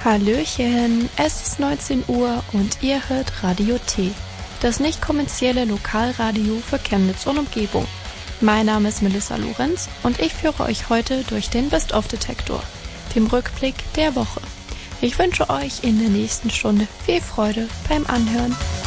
Hallöchen, es ist 19 Uhr und ihr hört Radio T, das nicht kommerzielle Lokalradio für Chemnitz und Umgebung. Mein Name ist Melissa Lorenz und ich führe euch heute durch den Best-of-Detektor, dem Rückblick der Woche. Ich wünsche euch in der nächsten Stunde viel Freude beim Anhören.